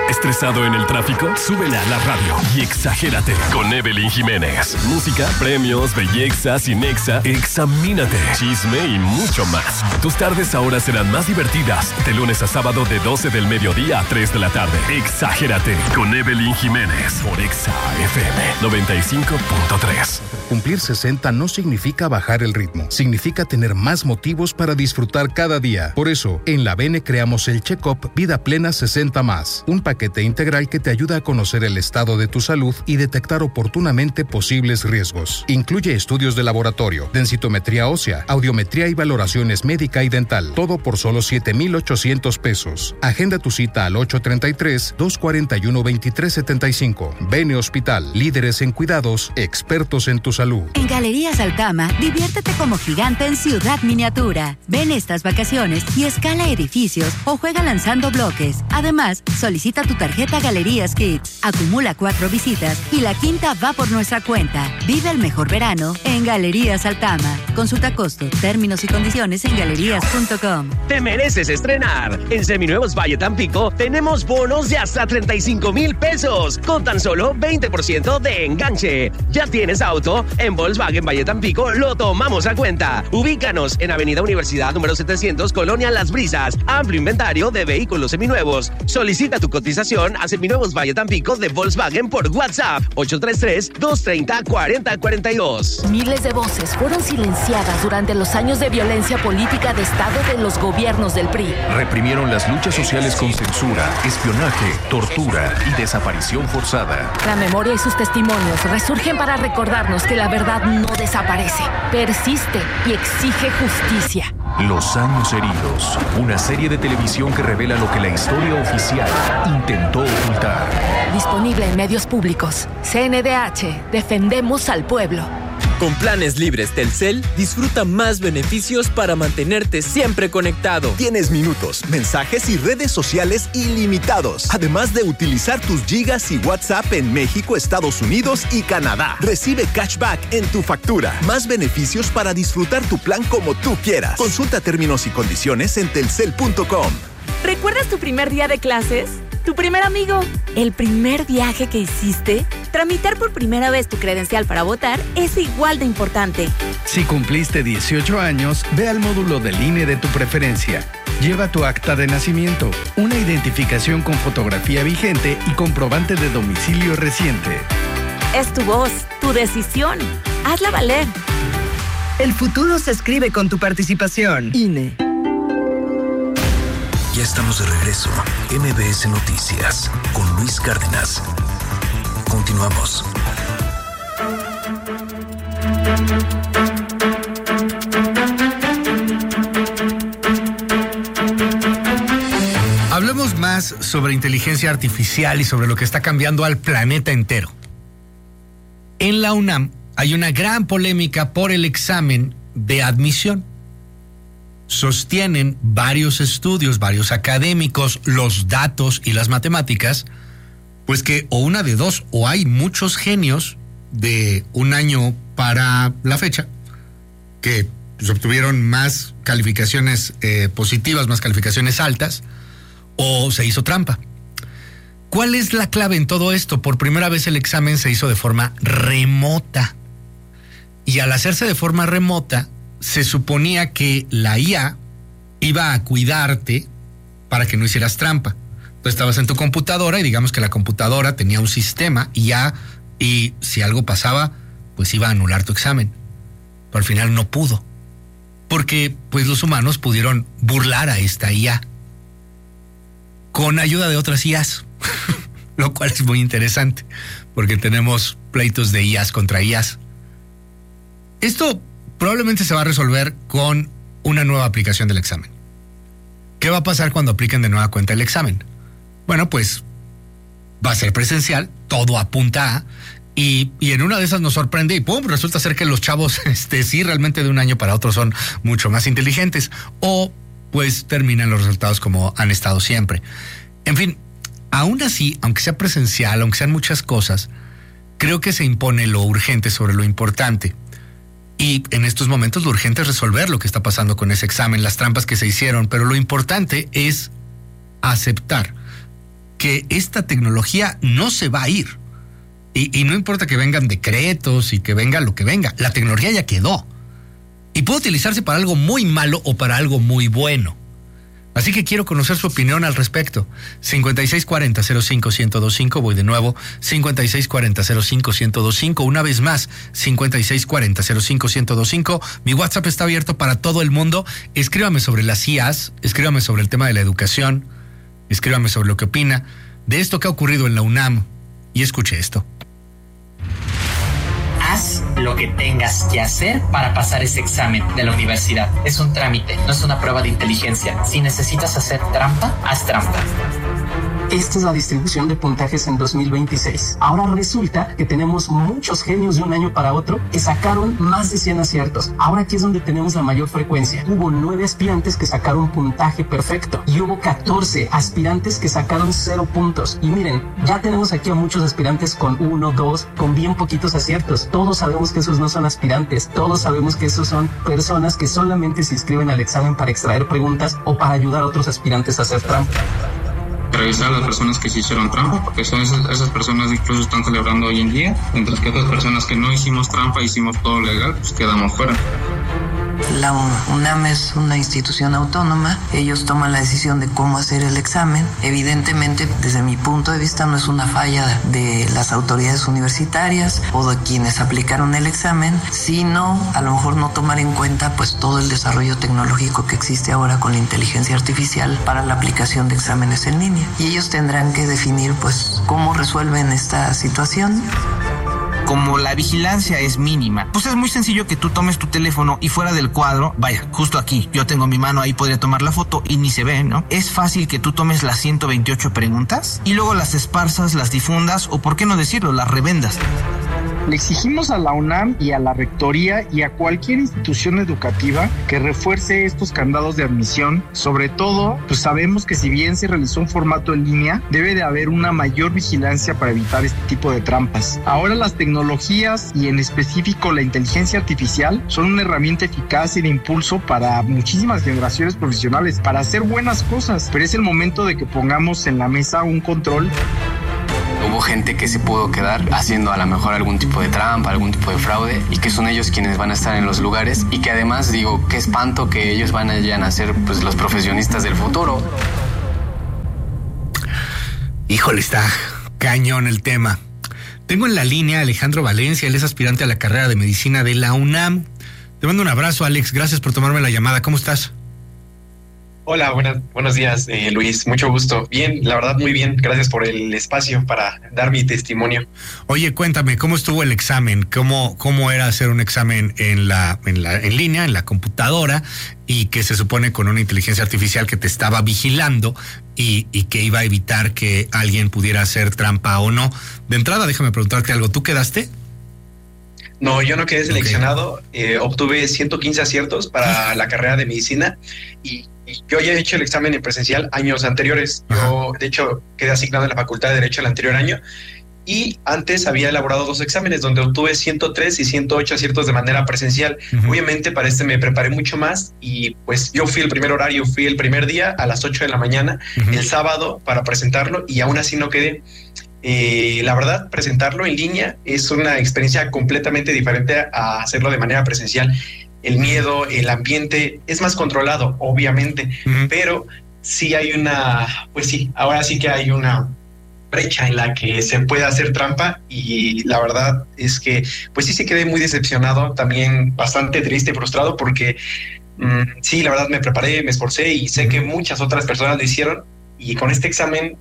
¿Estresado en el tráfico? Súbele a la radio y exagérate con Evelyn Jiménez. Música, premios, belleza, cinexa, examínate, chisme y mucho más. Tus tardes ahora serán más divertidas. De lunes a sábado de 12 del mediodía a 3 de la tarde. Exagérate con Evelyn Jiménez por Exa FM 95.3. Cumplir 60 no significa bajar el ritmo. Significa tener más motivos para disfrutar cada día. Por eso, en la Bene creamos el Check-up Vida Plena 60+. Un paquete integral que te ayuda a conocer el estado de tu salud y detectar oportunamente posibles riesgos. Incluye estudios de laboratorio, densitometría ósea, audiometría y valoraciones médica y dental. Todo por solo $7,800. Agenda tu cita al 833-241-2375. Bene Hospital. Líderes en cuidados, expertos en tu salud. En Galerías Altama, diviértete como gigante en Ciudad Miniatura. Ven estas vacaciones y escala edificios o juega lanzando bloques. Además, solicita tu tarjeta Galerías Kids. Acumula 4 visitas y la quinta va por nuestra cuenta. Vive el mejor verano en Galerías Altama. Consulta costo, términos y condiciones en galerías.com. Te mereces estrenar. En Seminuevos Valle Tampico tenemos bonos de hasta $35,000 con tan solo 20% de enganche. ¿Ya tienes auto? En Volkswagen Valle Tampico lo tomamos a cuenta. Ubícanos en Avenida Universidad número 700, Colonia Las Brisas. Amplio inventario de vehículos seminuevos. Solicita tu cotización a Seminuevos Valle Tampico de Volkswagen por WhatsApp 833-230-4042. Miles de voces fueron silenciadas durante los años de violencia política de Estado de los gobiernos del PRI. Reprimieron las luchas sociales con censura, espionaje, tortura y desaparición forzada. La memoria y sus testimonios resurgen para recordarnos que la verdad no desaparece, persiste y exige justicia. Los años heridos, una serie de televisión que revela lo que la historia oficial intentó ocultar. Disponible en medios públicos. CNDH, defendemos al pueblo. Con planes libres Telcel, disfruta más beneficios para mantenerte siempre conectado. Tienes minutos, mensajes y redes sociales ilimitados, además de utilizar tus gigas y WhatsApp en México, Estados Unidos y Canadá. Recibe cashback en tu factura. Más beneficios para disfrutar tu plan como tú quieras. Consulta términos y condiciones en telcel.com. ¿Recuerdas tu primer día de clases? ¿Tu primer amigo? ¿El primer viaje que hiciste? Tramitar por primera vez tu credencial para votar es igual de importante. Si cumpliste 18 años, ve al módulo del INE de tu preferencia. Lleva tu acta de nacimiento, una identificación con fotografía vigente y comprobante de domicilio reciente. Es tu voz, tu decisión. Hazla valer. El futuro se escribe con tu participación. INE. Ya estamos de regreso. MBS Noticias con Luis Cárdenas. Continuamos. Hablemos más sobre inteligencia artificial y sobre lo que está cambiando al planeta entero. En la UNAM hay una gran polémica por el examen de admisión. Sostienen varios estudios, varios académicos, los datos y las matemáticas, pues que o una de dos, o hay muchos genios de un año para la fecha que pues, obtuvieron más calificaciones positivas, más calificaciones altas, o se hizo trampa. ¿Cuál es la clave en todo esto? Por primera vez el examen se hizo de forma remota. Y al hacerse de forma remota, se suponía que la IA iba a cuidarte para que no hicieras trampa. Entonces estabas en tu computadora y digamos que la computadora tenía un sistema IA y si algo pasaba, pues iba a anular tu examen. Pero al final no pudo. Porque pues los humanos pudieron burlar a esta IA con ayuda de otras IAs. Lo cual es muy interesante porque tenemos pleitos de IAs contra IAs. Esto probablemente se va a resolver con una nueva aplicación del examen. ¿Qué va a pasar cuando apliquen de nueva cuenta el examen? Bueno, pues va a ser presencial, todo apunta a, y en una de esas nos sorprende y ¡pum! Resulta ser que los chavos sí realmente de un año para otro son mucho más inteligentes o pues terminan los resultados como han estado siempre. En fin, aún así, aunque sea presencial, aunque sean muchas cosas, creo que se impone lo urgente sobre lo importante. Y en estos momentos lo urgente es resolver lo que está pasando con ese examen, las trampas que se hicieron, pero lo importante es aceptar que esta tecnología no se va a ir. Y no importa que vengan decretos y que venga lo que venga, la tecnología ya quedó. Y puede utilizarse para algo muy malo o para algo muy bueno. Así que quiero conocer su opinión al respecto. 5640-05-1025, voy de nuevo, 5640-05-1025, una vez más, 5640-05-1025. Mi WhatsApp está abierto para todo el mundo. Escríbame sobre las IAs, escríbame sobre el tema de la educación, escríbame sobre lo que opina de esto que ha ocurrido en la UNAM. Y escuche esto. Haz lo que tengas que hacer para pasar ese examen de la universidad. Es un trámite, no es una prueba de inteligencia. Si necesitas hacer trampa, haz trampa. Esta es la distribución de puntajes en 2026. Ahora resulta que tenemos muchos genios de un año para otro que sacaron más de 100 aciertos. Ahora aquí es donde tenemos la mayor frecuencia. Hubo 9 aspirantes que sacaron puntaje perfecto y hubo 14 aspirantes que sacaron 0 puntos. Y miren, ya tenemos aquí a muchos aspirantes con 1, 2, con bien poquitos aciertos. Todos sabemos que esos no son aspirantes. Todos sabemos que esos son personas que solamente se inscriben al examen para extraer preguntas o para ayudar a otros aspirantes a hacer trampa. Revisar a las personas que sí hicieron trampa, porque son esas personas incluso están celebrando hoy en día, mientras que otras personas que no hicimos trampa, hicimos todo legal, pues quedamos fuera. La UNAM es una institución autónoma, ellos toman la decisión de cómo hacer el examen. Evidentemente, desde mi punto de vista, no es una falla de las autoridades universitarias o de quienes aplicaron el examen, sino a lo mejor no tomar en cuenta pues todo el desarrollo tecnológico que existe ahora con la inteligencia artificial para la aplicación de exámenes en línea. Y ellos tendrán que definir pues cómo resuelven esta situación. Como la vigilancia es mínima, pues es muy sencillo que tú tomes tu teléfono y fuera del cuadro, vaya, justo aquí, yo tengo mi mano ahí, podría tomar la foto y ni se ve, ¿no? Es fácil que tú tomes las 128 preguntas y luego las esparzas, las difundas o, por qué no decirlo, las revendas. Le exigimos a la UNAM y a la Rectoría y a cualquier institución educativa que refuerce estos candados de admisión. Sobre todo, pues sabemos que si bien se realizó un formato en línea, debe de haber una mayor vigilancia para evitar este tipo de trampas. Ahora las tecnologías y en específico la inteligencia artificial son una herramienta eficaz y de impulso para muchísimas generaciones profesionales para hacer buenas cosas, pero es el momento de que pongamos en la mesa un control. Hubo gente que se pudo quedar haciendo a lo mejor algún tipo de trampa, algún tipo de fraude, y que son ellos quienes van a estar en los lugares, y que además digo, qué espanto que ellos vayan a ser pues los profesionistas del futuro. Híjole, está cañón el tema. Tengo en la línea a Alejandro Valencia, él es aspirante a la carrera de medicina de la UNAM. Te mando un abrazo, Alex, gracias por tomarme la llamada. ¿Cómo estás? Hola, buenos días, Luis. Mucho gusto. Bien, la verdad, muy bien. Gracias por el espacio para dar mi testimonio. Oye, cuéntame, ¿cómo estuvo el examen? ¿Cómo era hacer un examen en línea, en la computadora, y que se supone con una inteligencia artificial que te estaba vigilando y que iba a evitar que alguien pudiera hacer trampa o no? De entrada, déjame preguntarte algo. ¿Tú quedaste? No, yo no quedé seleccionado. Obtuve 115 aciertos para la carrera de medicina y yo ya he hecho el examen en presencial años anteriores. Yo, de hecho, quedé asignado en la Facultad de Derecho el anterior año y antes había elaborado 2 exámenes donde obtuve 103 y 108 aciertos de manera presencial. Obviamente para este me preparé mucho más y pues yo fui el primer horario, fui el primer día a las 8 de la mañana, el sábado, para presentarlo y aún así no quedé. La verdad, presentarlo en línea es una experiencia completamente diferente a hacerlo de manera presencial. El miedo, el ambiente es más controlado, obviamente, pero sí hay ahora sí que hay una brecha en la que se puede hacer trampa y la verdad es que pues sí se quedé muy decepcionado, también bastante triste y frustrado porque sí, la verdad me preparé, me esforcé y sé que muchas otras personas lo hicieron y con este examen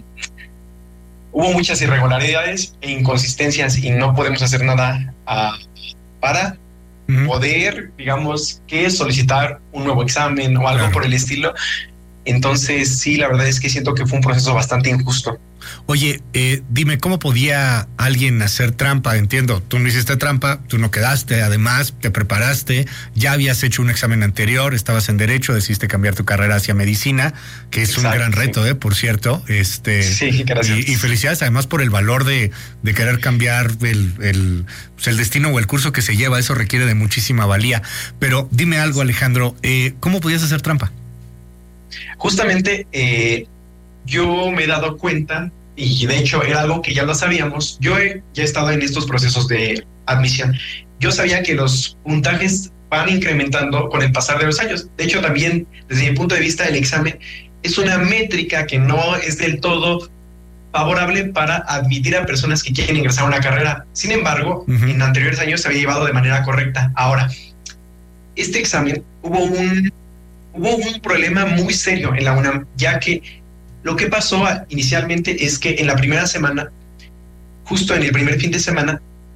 hubo muchas irregularidades e inconsistencias y no podemos hacer nada para poder, digamos, que solicitar un nuevo examen o algo por el estilo. Entonces, sí, la verdad es que siento que fue un proceso bastante injusto. Oye, dime, ¿cómo podía alguien hacer trampa? Entiendo, tú no hiciste trampa, tú no quedaste, además te preparaste, ya habías hecho un examen anterior, estabas en Derecho, decidiste cambiar tu carrera hacia Medicina, que es un gran reto, por cierto. Sí, gracias. Y felicidades además por el valor de querer cambiar el destino o el curso que se lleva, eso requiere de muchísima valía. Pero dime algo, Alejandro, ¿cómo podías hacer trampa? Justamente yo me he dado cuenta, y de hecho era algo que ya lo sabíamos, yo ya he estado en estos procesos de admisión. Yo sabía que los puntajes van incrementando con el pasar de los años. De hecho, también, desde mi punto de vista, el examen es una métrica que no es del todo favorable para admitir a personas que quieren ingresar a una carrera. Sin embargo, en anteriores años se había llevado de manera correcta. Ahora, este examen hubo un problema muy serio en la UNAM, ya que lo que pasó inicialmente es que en la primera semana, justo en el primer fin de semana,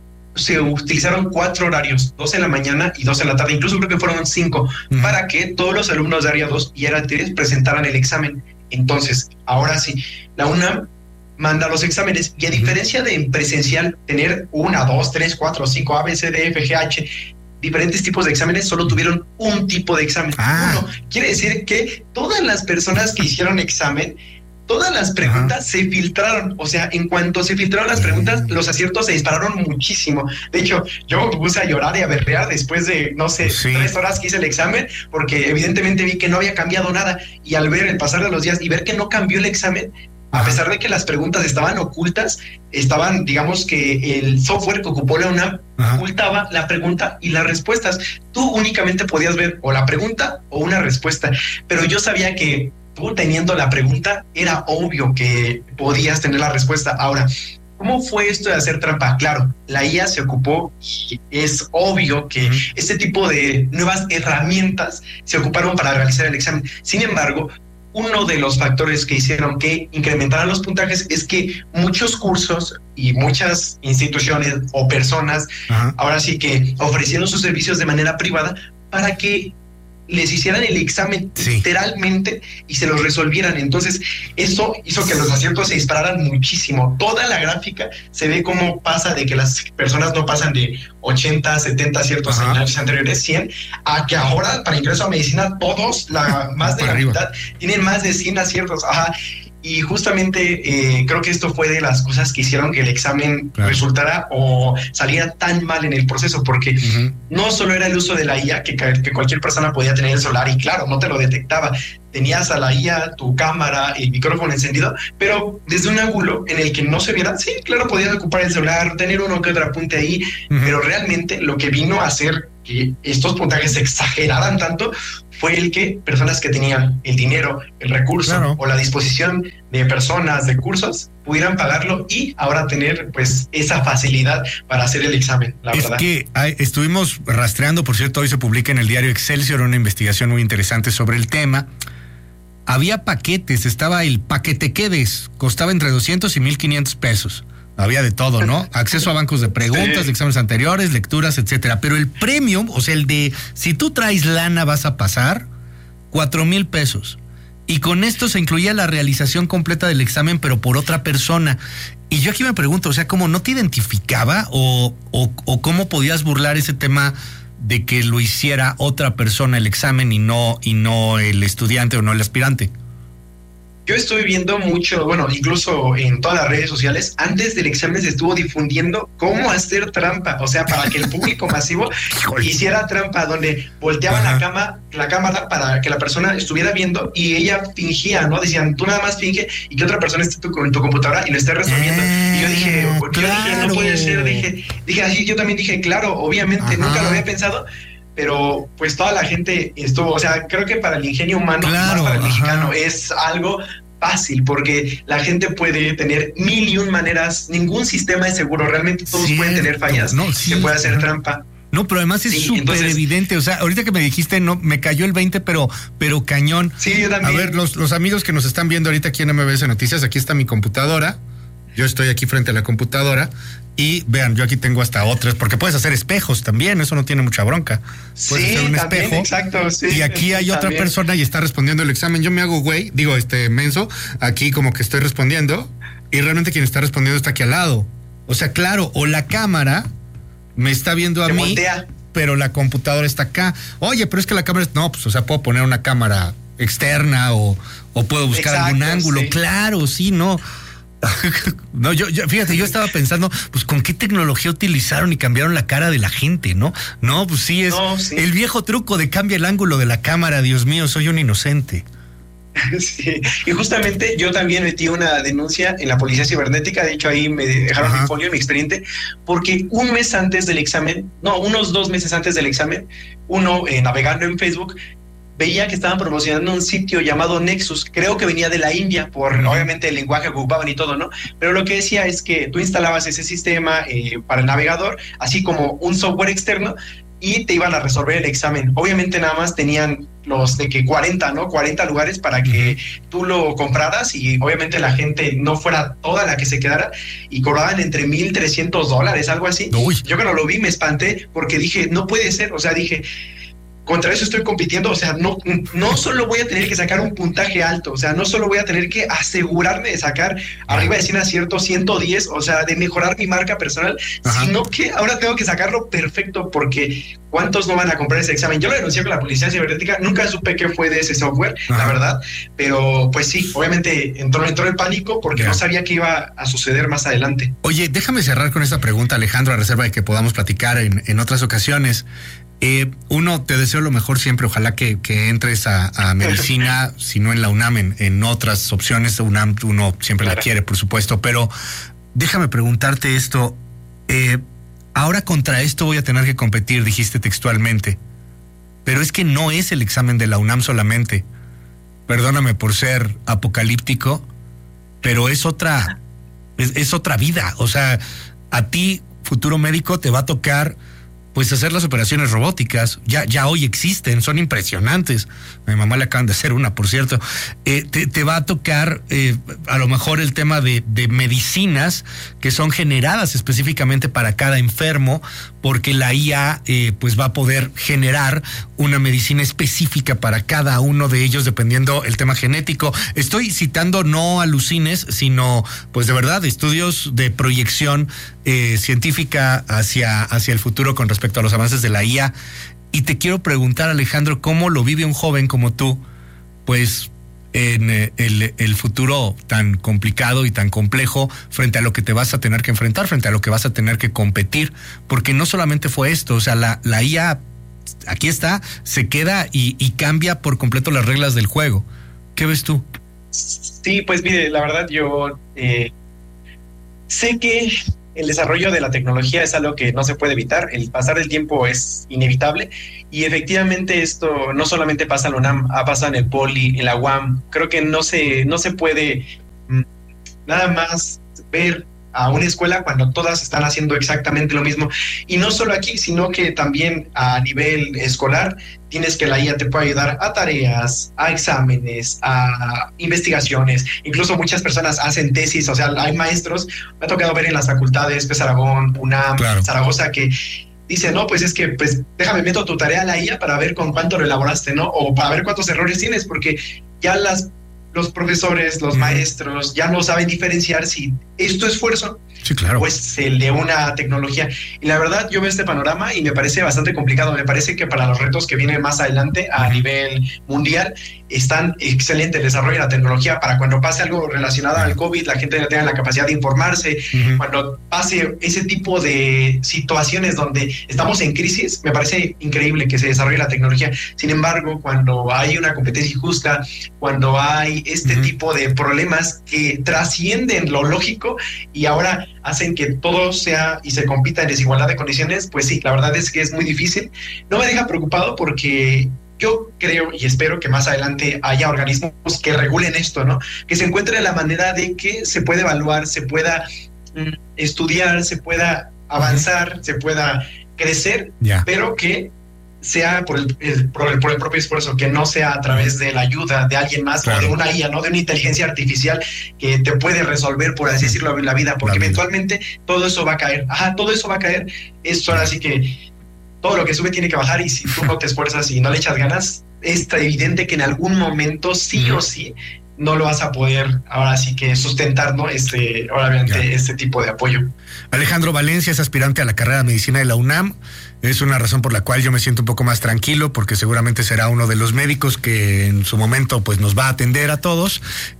se utilizaron 4 horarios, 2 en la mañana y 2 en la tarde, incluso creo que fueron 5, para que todos los alumnos de área 2 y área 3 presentaran el examen. Entonces, ahora sí, la UNAM manda los exámenes, y a diferencia de en presencial tener 1, 2, 3, 4, 5, A, B, C, D, F, G, H, diferentes tipos de exámenes, solo tuvieron un tipo de examen. Uno. Quiere decir que todas las personas que hicieron examen, todas las preguntas se filtraron. O sea, en cuanto se filtraron las preguntas, los aciertos se dispararon muchísimo. De hecho, yo me puse a llorar y a berrear después de, no sé, 3 horas que hice el examen, porque evidentemente vi que no había cambiado nada. Y al ver el pasar de los días y ver que no cambió el examen, a pesar de que las preguntas estaban ocultas, estaban, digamos que el software que ocupó la UNAM ocultaba la pregunta y las respuestas. Tú únicamente podías ver o la pregunta o una respuesta, pero yo sabía que tú teniendo la pregunta era obvio que podías tener la respuesta. Ahora, ¿cómo fue esto de hacer trampa? Claro, la IA se ocupó y es obvio que este tipo de nuevas herramientas se ocuparon para realizar el examen. Sin embargo, uno de los factores que hicieron que incrementaran los puntajes es que muchos cursos y muchas instituciones o personas ahora sí que ofrecieron sus servicios de manera privada para que les hicieran el examen literalmente y se los resolvieran. Entonces eso hizo que los aciertos se dispararan muchísimo. Toda la gráfica se ve cómo pasa de que las personas no pasan de 80, 70 aciertos en años anteriores, 100, a que ahora para ingreso a medicina todos, más de la mitad, tienen más de 100 aciertos. Y justamente creo que esto fue de las cosas que hicieron que el examen resultara o saliera tan mal en el proceso, porque no solo era el uso de la IA, que cualquier persona podía tener el celular y claro, no te lo detectaba. Tenías a la IA, tu cámara, el micrófono encendido, pero desde un ángulo en el que no se viera, sí, claro, podías ocupar el celular, tener uno que otro apunte ahí, pero realmente lo que vino a hacer que estos puntajes se exageraran tanto fue el que personas que tenían el dinero, el recurso o la disposición de personas, de cursos, pudieran pagarlo y ahora tener pues esa facilidad para hacer el examen, la verdad. Es que estuvimos rastreando, por cierto, hoy se publica en el diario Excelsior una investigación muy interesante sobre el tema. Había paquetes, estaba el paquete Quedes, costaba entre 200 y 1,500 pesos. Había de todo, ¿no? Acceso a bancos de preguntas, de exámenes anteriores, lecturas, etcétera. Pero el premium, o sea, el de si tú traes lana vas a pasar, 4,000 pesos. Y con esto se incluía la realización completa del examen, pero por otra persona. Y yo aquí me pregunto, o sea, ¿cómo no te identificaba o cómo podías burlar ese tema de que lo hiciera otra persona el examen y no el estudiante o no el aspirante? Yo estuve viendo mucho, bueno, incluso en todas las redes sociales, antes del examen se estuvo difundiendo cómo hacer trampa, o sea, para que el público masivo hiciera trampa, donde volteaban la cámara para que la persona estuviera viendo y ella fingía, ¿no? Decían, tú nada más finge y que otra persona esté en tu computadora y lo esté resolviendo. Y yo dije, no puede ser, dije así, yo también dije, claro, obviamente, nunca lo había pensado. Pero pues toda la gente estuvo, o sea, creo que para el ingenio humano, más para el mexicano, es algo fácil, porque la gente puede tener 1,001 maneras, ningún sistema es seguro, realmente todos pueden tener fallas, se puede hacer trampa. No, pero además es súper evidente, o sea, ahorita que me dijiste, no, me cayó el 20, pero cañón. Sí, yo también. A ver, los amigos que nos están viendo ahorita aquí en MBS Noticias, aquí está mi computadora, yo estoy aquí frente a la computadora. Y vean, yo aquí tengo hasta otras, porque puedes hacer espejos también, eso no tiene mucha bronca. Puedes hacer un espejo. Exacto, y aquí hay otra persona y está respondiendo el examen. Yo me hago güey, menso, aquí como que estoy respondiendo, y realmente quien está respondiendo está aquí al lado. O sea, claro, o la cámara me está viendo a mí, voltea, pero la computadora está acá. Oye, pero es que la cámara, no, pues, o sea, puedo poner una cámara externa o puedo buscar algún ángulo. Claro, sí, no. No, yo fíjate, yo estaba pensando, pues con qué tecnología utilizaron y cambiaron la cara de la gente, ¿no? No, pues sí, es el viejo truco de cambia el ángulo de la cámara, Dios mío, soy un inocente. Sí, y justamente yo también metí una denuncia en la policía cibernética, de hecho ahí me dejaron mi folio, mi expediente, porque un mes antes del examen, unos 2 meses antes del examen, navegando en Facebook, veía que estaban promocionando un sitio llamado Nexus, creo que venía de la India, por obviamente el lenguaje que ocupaban y todo, ¿no? Pero lo que decía es que tú instalabas ese sistema para el navegador, así como un software externo, y te iban a resolver el examen. Obviamente nada más tenían los de que 40 lugares para que tú lo compraras y obviamente la gente no fuera toda la que se quedara y cobraban entre $1,300, algo así. Uy. Yo cuando lo vi me espanté porque dije, no puede ser, o sea, dije, contra eso estoy compitiendo, o sea, no solo voy a tener que sacar un puntaje alto, o sea, no solo voy a tener que asegurarme de sacar arriba de 100 aciertos, 110, o sea, de mejorar mi marca personal, sino que ahora tengo que sacarlo perfecto porque ¿cuántos no van a comprar ese examen? Yo lo denuncié con la policía cibernética, nunca supe qué fue de ese software, la verdad, pero pues sí, obviamente entró el pánico porque no sabía qué iba a suceder más adelante. Oye, déjame cerrar con esta pregunta, Alejandro, a reserva de que podamos platicar en otras ocasiones. Uno, te deseo lo mejor siempre, ojalá que entres a medicina, si no en la UNAM, en otras opciones. UNAM uno siempre la quiere, por supuesto, pero déjame preguntarte esto, ahora contra esto voy a tener que competir, dijiste textualmente, pero es que no es el examen de la UNAM solamente, perdóname por ser apocalíptico, pero es otra vida, o sea, a ti, futuro médico, te va a tocar pues hacer las operaciones robóticas, ya hoy existen, son impresionantes. A mi mamá le acaban de hacer una, por cierto. Te va a tocar a lo mejor el tema de medicinas que son generadas específicamente para cada enfermo, porque la IA pues va a poder generar una medicina específica para cada uno de ellos dependiendo el tema genético. Estoy citando no alucines, sino pues de verdad estudios de proyección científica hacia el futuro con respecto a los avances de la IA. Y te quiero preguntar, Alejandro, ¿cómo lo vive un joven como tú, pues en el futuro tan complicado y tan complejo frente a lo que te vas a tener que enfrentar, frente a lo que vas a tener que competir? Porque no solamente fue esto, o sea, la IA aquí está, se queda y cambia por completo las reglas del juego. ¿Qué ves tú? Sí, pues mire, la verdad yo sé que el desarrollo de la tecnología es algo que no se puede evitar, el pasar del tiempo es inevitable y efectivamente esto no solamente pasa en la UNAM, ha pasado en el Poli, en la UAM, creo que no se puede nada más ver a una escuela cuando todas están haciendo exactamente lo mismo y no solo aquí, sino que también a nivel escolar tienes que la IA te puede ayudar a tareas, a exámenes, a investigaciones, incluso muchas personas hacen tesis, o sea, hay maestros, me ha tocado ver en las facultades, pues Aragón, UNAM, Zaragoza, que dicen, no, pues es que, pues déjame meto tu tarea a la IA para ver con cuánto lo elaboraste, ¿no? O para ver cuántos errores tienes, porque ya los profesores, los maestros ya no saben diferenciar si es tu esfuerzo, pues el de una tecnología. Y la verdad yo veo este panorama y me parece bastante complicado. Me parece que para los retos que vienen más adelante a nivel mundial están excelente el desarrollo de la tecnología para cuando pase algo relacionado al COVID, la gente ya tenga la capacidad de informarse. Cuando pase ese tipo de situaciones donde estamos en crisis, me parece increíble que se desarrolle la tecnología. Sin embargo, cuando hay una competencia injusta, cuando hay este tipo de problemas que trascienden lo lógico y ahora hacen que todo sea y se compita en desigualdad de condiciones, pues sí, la verdad es que es muy difícil. No me deja preocupado porque yo creo y espero que más adelante haya organismos que regulen esto, ¿no? Que se encuentre la manera de que se pueda evaluar, se pueda estudiar, se pueda avanzar, se pueda crecer, pero que sea por el propio esfuerzo, que no sea a través de la ayuda de alguien más o de una IA, no de una inteligencia artificial que te puede resolver, por así decirlo, la vida, porque eventualmente todo eso va a caer. Todo eso va a caer. Esto ahora sí que todo lo que sube tiene que bajar y si tú no te esfuerzas y no le echas ganas, es evidente que en algún momento sí o sí no lo vas a poder ahora sí que sustentar, ¿no? Obviamente este tipo de apoyo. Alejandro Valencia es aspirante a la carrera de medicina de la UNAM. Es una razón por la cual yo me siento un poco más tranquilo, porque seguramente será uno de los médicos que en su momento pues nos va a atender a todos.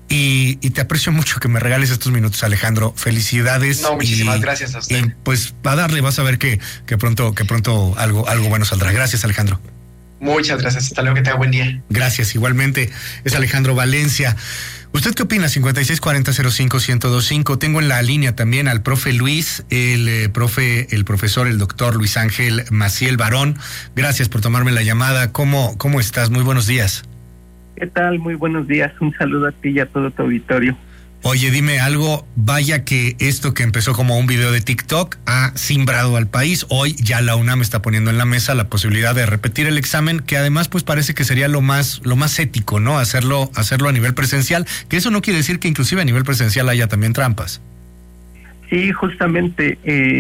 Y te aprecio mucho que me regales estos minutos, Alejandro. Felicidades. No, muchísimas gracias a usted. Y pues a darle, vas a ver que pronto algo bueno saldrá. Gracias, Alejandro. Muchas gracias, hasta luego, que tenga buen día. Gracias, igualmente. Es Alejandro Valencia. ¿Usted qué opina? 5640-05-1025. Tengo en la línea también al profe Luis, el profesor, el doctor Luis Ángel Maciel Barón. Gracias por tomarme la llamada. ¿Cómo estás? Muy buenos días. ¿Qué tal? Muy buenos días. Un saludo a ti y a todo tu auditorio. Oye, dime algo, vaya que esto que empezó como un video de TikTok ha simbrado al país. Hoy ya la UNAM está poniendo en la mesa la posibilidad de repetir el examen, que además pues parece que sería lo más ético, ¿no? Hacerlo a nivel presencial, que eso no quiere decir que inclusive a nivel presencial haya también trampas. Sí, justamente,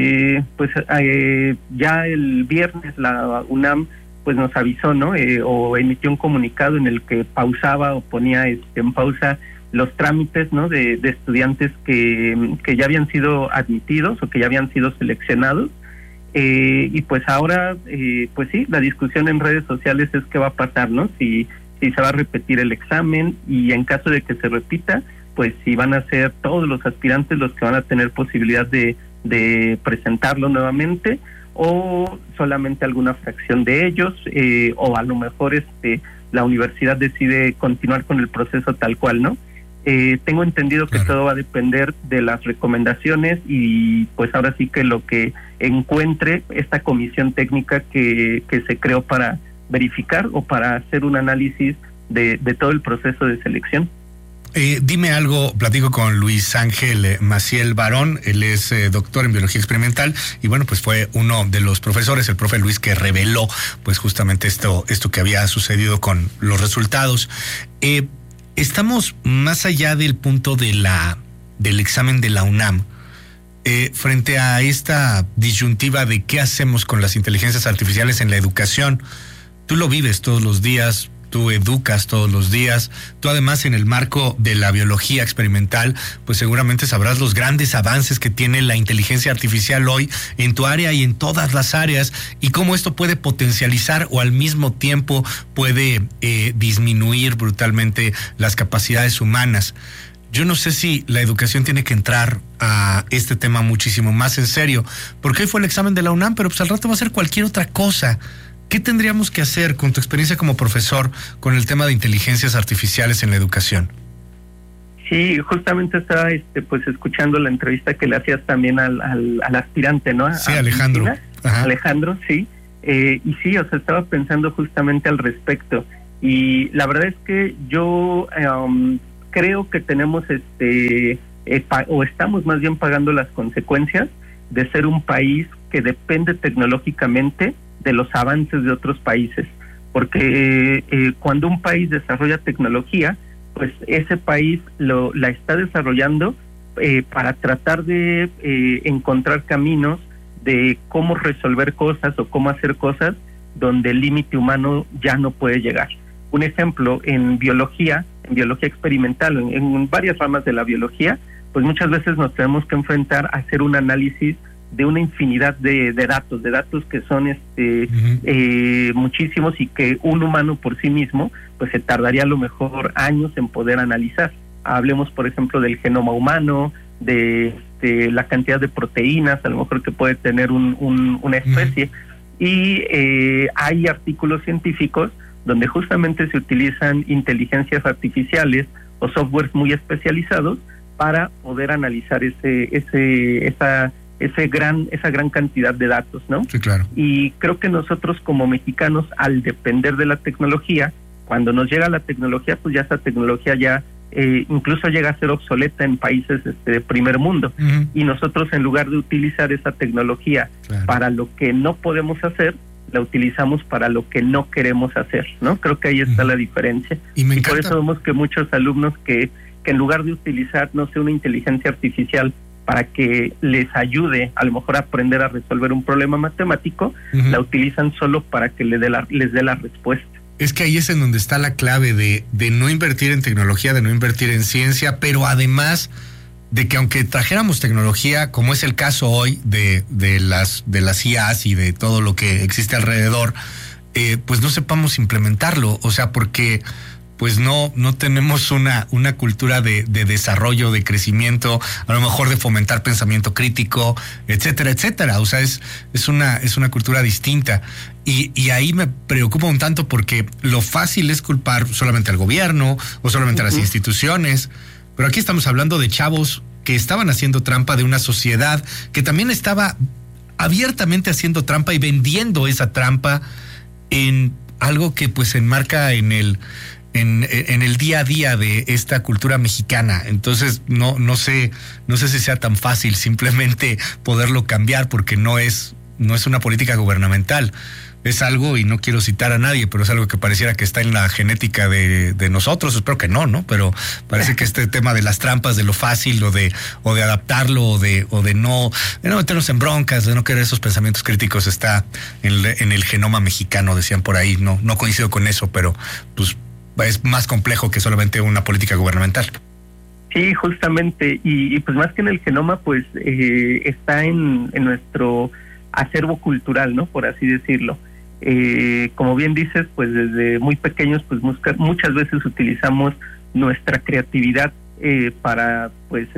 ya el viernes la UNAM pues nos avisó, ¿no? O emitió un comunicado en el que pausaba o ponía en pausa los trámites, ¿no? de estudiantes que ya habían sido admitidos o que ya habían sido seleccionados, y pues ahora pues sí, la discusión en redes sociales es qué va a pasar, ¿no? Si se va a repetir el examen, y en caso de que se repita, pues si van a ser todos los aspirantes los que van a tener posibilidad de presentarlo nuevamente, o solamente alguna fracción de ellos, o a lo mejor la universidad decide continuar con el proceso tal cual, ¿no? Tengo entendido que todo va a depender de las recomendaciones, y pues ahora sí que lo que encuentre esta comisión técnica que se creó para verificar o para hacer un análisis de todo el proceso de selección. Dime algo, platico con Luis Ángel Maciel Barón, él es doctor en biología experimental, y bueno, pues fue uno de los profesores, el profe Luis, que reveló pues justamente esto que había sucedido con los resultados. Estamos más allá del punto del examen de la UNAM, frente a esta disyuntiva de qué hacemos con las inteligencias artificiales en la educación. Tú lo vives todos los días, tú educas todos los días, tú además en el marco de la biología experimental, pues seguramente sabrás los grandes avances que tiene la inteligencia artificial hoy en tu área y en todas las áreas, y cómo esto puede potencializar o al mismo tiempo puede disminuir brutalmente las capacidades humanas. Yo no sé si la educación tiene que entrar a este tema muchísimo más en serio, porque hoy fue el examen de la UNAM, pero pues al rato va a ser cualquier otra cosa. ¿Qué tendríamos que hacer con tu experiencia como profesor con el tema de inteligencias artificiales en la educación? Sí, justamente estaba pues escuchando la entrevista que le hacías también al aspirante, ¿no? Sí, Alejandro. Alejandro, sí. Y sí, o sea, estaba pensando justamente al respecto. Y la verdad es que yo creo que tenemos o estamos más bien pagando las consecuencias de ser un país que depende tecnológicamente de los avances de otros países, porque cuando un país desarrolla tecnología, pues ese país la está desarrollando para tratar de encontrar caminos de cómo resolver cosas o cómo hacer cosas donde el límite humano ya no puede llegar. Un ejemplo, en biología experimental, en varias ramas de la biología, pues muchas veces nos tenemos que enfrentar a hacer un análisis de una infinidad de datos que son muchísimos, y que un humano por sí mismo pues se tardaría a lo mejor años en poder analizar. Hablemos por ejemplo del genoma humano, de la cantidad de proteínas a lo mejor que puede tener una especie, y hay artículos científicos donde justamente se utilizan inteligencias artificiales o softwares muy especializados para poder analizar esa gran cantidad de datos, ¿no? Sí, claro. Y creo que nosotros como mexicanos, al depender de la tecnología, cuando nos llega la tecnología, pues ya esa tecnología ya incluso llega a ser obsoleta en países de primer mundo. Y nosotros, en lugar de utilizar esa tecnología para lo que no podemos hacer, la utilizamos para lo que no queremos hacer, ¿no? Creo que ahí está la diferencia. Y por eso vemos que muchos alumnos que en lugar de utilizar, no sé, una inteligencia artificial para que les ayude a lo mejor a aprender a resolver un problema matemático, la utilizan solo para que les dé la respuesta. Es que ahí es en donde está la clave de no invertir en tecnología, de no invertir en ciencia, pero además de que aunque trajéramos tecnología, como es el caso hoy de las IAs y de todo lo que existe alrededor, pues no sepamos implementarlo. O sea, porque pues no tenemos una cultura de desarrollo, de crecimiento, a lo mejor de fomentar pensamiento crítico, etcétera, etcétera. O sea, es una cultura distinta. Y ahí me preocupa un tanto porque lo fácil es culpar solamente al gobierno o solamente a las instituciones. Pero aquí estamos hablando de chavos que estaban haciendo trampa, de una sociedad que también estaba abiertamente haciendo trampa y vendiendo esa trampa en algo que pues se enmarca en el día a día de esta cultura mexicana. Entonces no sé si sea tan fácil simplemente poderlo cambiar, porque no es una política gubernamental. Es algo, y no quiero citar a nadie, pero es algo que pareciera que está en la genética de nosotros. Espero que no, pero parece que este tema de las trampas, de lo fácil, o de adaptarlo, o de no meternos en broncas, de no querer esos pensamientos críticos, está en el genoma mexicano, decían por ahí. No coincido con eso, pero pues es más complejo que solamente una política gubernamental. Sí, justamente, y pues más que en el genoma, pues está en nuestro acervo cultural, ¿no? Por así decirlo. Como bien dices, pues desde muy pequeños, pues muchas veces utilizamos nuestra creatividad para, pues,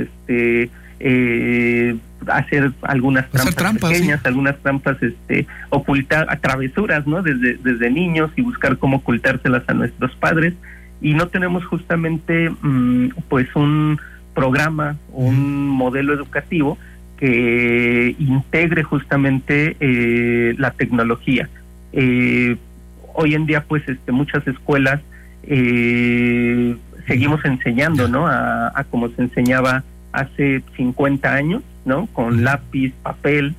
hacer algunas trampas pequeñas, ¿sí? Algunas trampas, ocultar, travesuras, ¿no? Desde niños, y buscar cómo ocultárselas a nuestros padres, y no tenemos justamente, pues, un programa, un modelo educativo que integre justamente la tecnología. Hoy en día, pues, muchas escuelas seguimos enseñando, ¿no? A como se enseñaba hace 50 años, ¿no? Con lápiz, papel.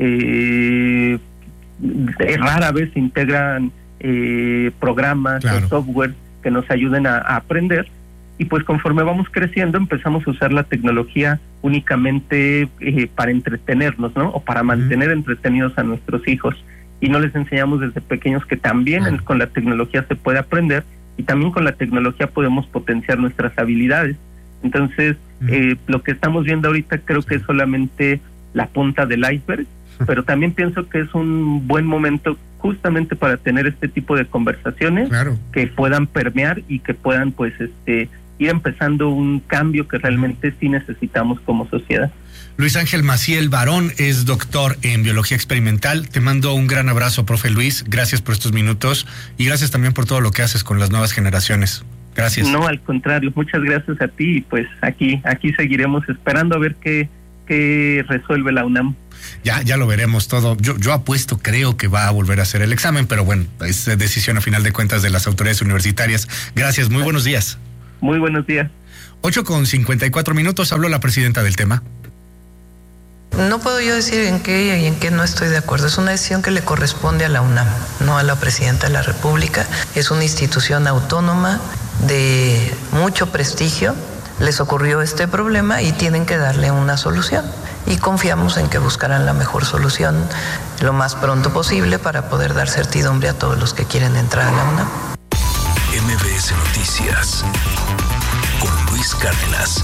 Rara vez se integran programas, claro, o software que nos ayuden a aprender. Y pues conforme vamos creciendo, empezamos a usar la tecnología únicamente para entretenernos, ¿no? O para mantener entretenidos a nuestros hijos. Y no les enseñamos desde pequeños que también con la tecnología se puede aprender, y también con la tecnología podemos potenciar nuestras habilidades. Entonces, lo que estamos viendo ahorita creo que es solamente la punta del iceberg, pero también pienso que es un buen momento justamente para tener este tipo de conversaciones, claro, que puedan permear y que puedan, pues, ir empezando un cambio que realmente sí necesitamos como sociedad. Luis Ángel Maciel Barón es doctor en biología experimental. Te mando un gran abrazo, profe Luis. Gracias por estos minutos y gracias también por todo lo que haces con las nuevas generaciones. Gracias. No, al contrario, muchas gracias a ti, y pues aquí seguiremos esperando a ver qué resuelve la UNAM. Ya lo veremos todo. Yo apuesto, creo que va a volver a hacer el examen, pero bueno, es decisión a final de cuentas de las autoridades universitarias. Gracias, muy buenos días. Muy buenos días. 8:54, habló la presidenta del tema. No puedo yo decir en qué y en qué no estoy de acuerdo. Es una decisión que le corresponde a la UNAM, no a la presidenta de la República. Es una institución autónoma de mucho prestigio. Les ocurrió este problema y tienen que darle una solución. Y confiamos en que buscarán la mejor solución lo más pronto posible para poder dar certidumbre a todos los que quieren entrar a la UNAM. MBS Noticias con Luis Cárdenas.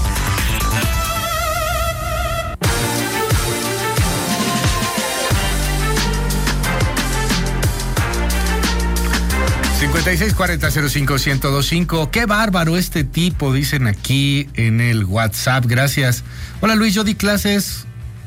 ...5640-05-1025... Qué bárbaro este tipo, dicen aquí en el WhatsApp. Gracias. Hola Luis, yo di clases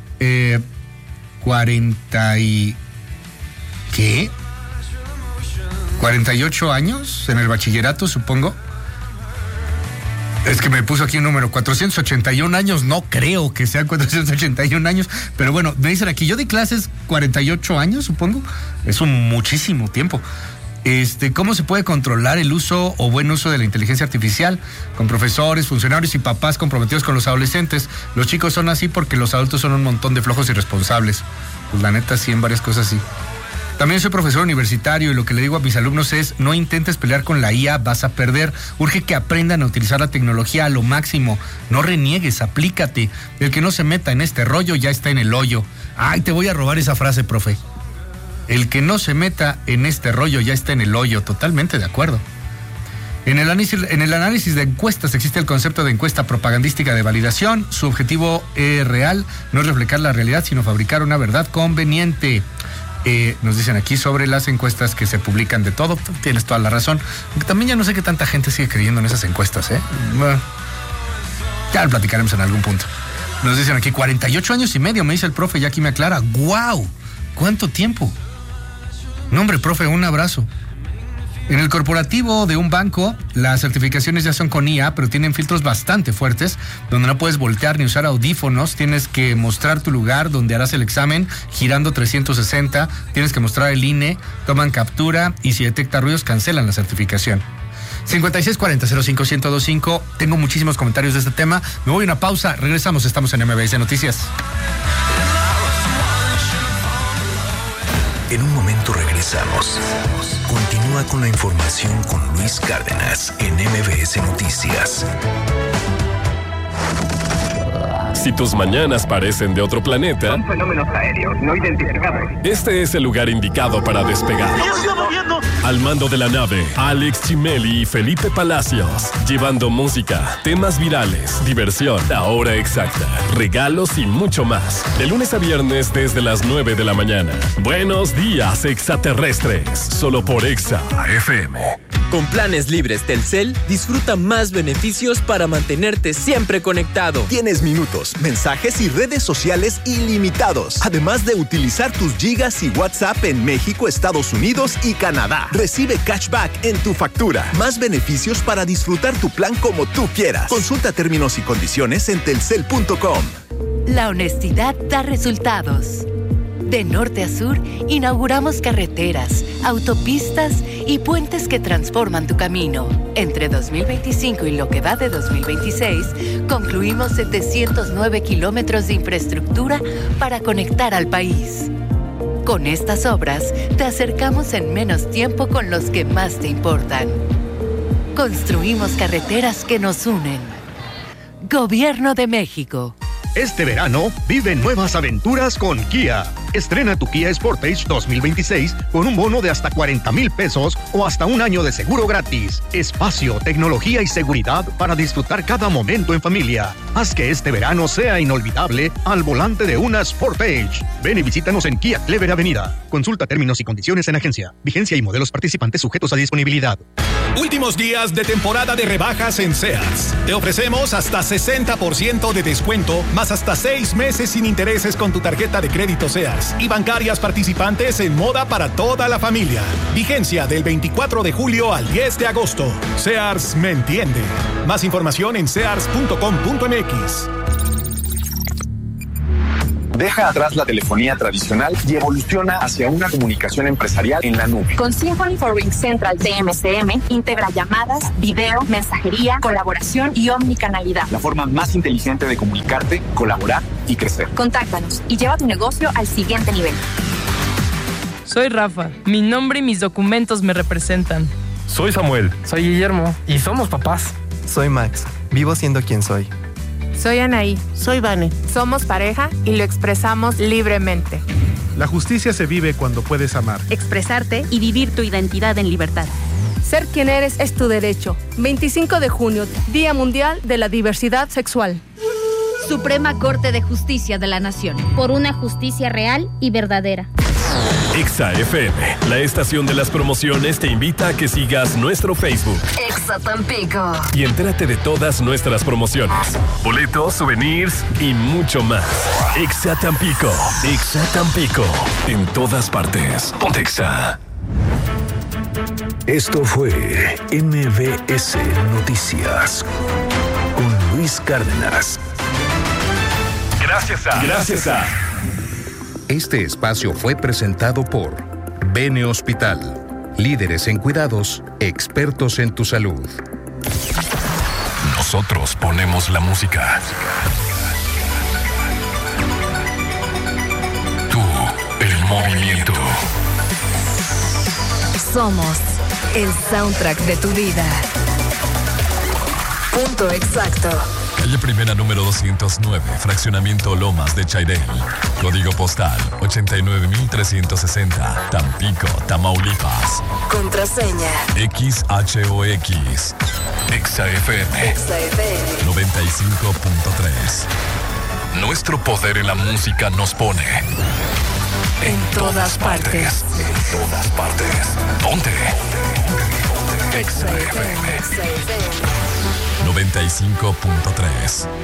48 años en el bachillerato, supongo. Es que me puso aquí un número, 481 años, no creo que sean 481 años, pero bueno, me dicen aquí, yo di clases 48 años, supongo. Es un muchísimo tiempo. ¿Cómo se puede controlar el uso o buen uso de la inteligencia artificial? Con profesores, funcionarios y papás comprometidos con los adolescentes. Los chicos son así porque los adultos son un montón de flojos irresponsables. Pues la neta sí, en varias cosas sí. También soy profesor universitario y lo que le digo a mis alumnos es: no intentes pelear con la IA, vas a perder. Urge que aprendan a utilizar la tecnología a lo máximo. No reniegues, aplícate. El que no se meta en este rollo ya está en el hoyo. Ay, te voy a robar esa frase, profe. El que no se meta en este rollo ya está en el hoyo. Totalmente de acuerdo. En el análisis de encuestas existe el concepto de encuesta propagandística de validación. Su objetivo real no es reflejar la realidad, sino fabricar una verdad conveniente. Nos dicen aquí sobre las encuestas que se publican de todo. Tienes toda la razón. También ya no sé qué tanta gente sigue creyendo en esas encuestas, Bueno, ya lo platicaremos en algún punto. Nos dicen aquí 48 años y medio, me dice el profe, y aquí me aclara. ¡Guau! ¿Cuánto tiempo? No, hombre, profe, un abrazo. En el corporativo de un banco, las certificaciones ya son con IA, pero tienen filtros bastante fuertes, donde no puedes voltear ni usar audífonos, tienes que mostrar tu lugar donde harás el examen, girando 360, tienes que mostrar el INE, toman captura y si detecta ruidos cancelan la certificación. 5640-05-1025. Tengo muchísimos comentarios de este tema. Me voy a una pausa. Regresamos. Estamos en MBS Noticias. En un momento regresamos. Continúa con la información con Luis Cárdenas en MBS Noticias. Si tus mañanas parecen de otro planeta, son fenómenos aéreos no identificados. Este es el lugar indicado para despegar. ¡Ya se está moviendo! Al mando de la nave, Alex Chimeli y Felipe Palacios, llevando música, temas virales, diversión, la hora exacta, regalos y mucho más. De lunes a viernes desde las 9 de la mañana. Buenos días, extraterrestres. Solo por Exa FM. Con planes libres Telcel, disfruta más beneficios para mantenerte siempre conectado. Tienes minutos, mensajes y redes sociales ilimitados, además de utilizar tus gigas y WhatsApp en México, Estados Unidos y Canadá. Recibe cashback en tu factura. Más beneficios para disfrutar tu plan como tú quieras. Consulta términos y condiciones en telcel.com. La honestidad da resultados. De norte a sur, inauguramos carreteras, autopistas y puentes que transforman tu camino. Entre 2025 y lo que va de 2026, concluimos 709 kilómetros de infraestructura para conectar al país. Con estas obras, te acercamos en menos tiempo con los que más te importan. Construimos carreteras que nos unen. Gobierno de México. Este verano, vive nuevas aventuras con Kia. Estrena tu Kia Sportage 2026 con un bono de hasta 40,000 pesos o hasta un año de seguro gratis. Espacio, tecnología y seguridad para disfrutar cada momento en familia. Haz que este verano sea inolvidable al volante de una Sportage. Ven y visítanos en Kia Clever Avenida. Consulta términos y condiciones en agencia. Vigencia y modelos participantes sujetos a disponibilidad. Últimos días de temporada de rebajas en Sears. Te ofrecemos hasta 60% de descuento, más hasta 6 meses sin intereses con tu tarjeta de crédito Sears y bancarias participantes en moda para toda la familia. Vigencia del 24 de julio al 10 de agosto. Sears me entiende. Más información en sears.com.mx. Deja atrás la telefonía tradicional y evoluciona hacia una comunicación empresarial en la nube. Con Symphony for RingCentral TMCM, integra llamadas, video, mensajería, colaboración y omnicanalidad. La forma más inteligente de comunicarte, colaborar y crecer. Contáctanos y lleva tu negocio al siguiente nivel. Soy Rafa. Mi nombre y mis documentos me representan. Soy Samuel. Soy Guillermo. Y somos papás. Soy Max. Vivo siendo quien soy. Soy Anaí. Soy Vane. Somos pareja y lo expresamos libremente. La justicia se vive cuando puedes amar. Expresarte y vivir tu identidad en libertad. Ser quien eres es tu derecho. 25 de junio, Día Mundial de la Diversidad Sexual. Suprema Corte de Justicia de la Nación. Por una justicia real y verdadera. Exa FM, la estación de las promociones, te invita a que sigas nuestro Facebook. Exa Tampico. Y entérate de todas nuestras promociones, boletos, souvenirs y mucho más. Exa Tampico. Exa Tampico. En todas partes. Ponte Exa. Esto fue MBS Noticias con Luis Cárdenas. Gracias a... Este espacio fue presentado por Bene Hospital. Líderes en cuidados, expertos en tu salud. Nosotros ponemos la música. Tú, el movimiento. Somos el soundtrack de tu vida. Punto exacto. Calle Primera número 209, Fraccionamiento Lomas de Chairel. Código postal 89360, Tampico, Tamaulipas. Contraseña XHOX. Exa FM 95.3. Nuestro poder en la música nos pone En todas partes. En todas partes. Ponte. Exa FM 95.3.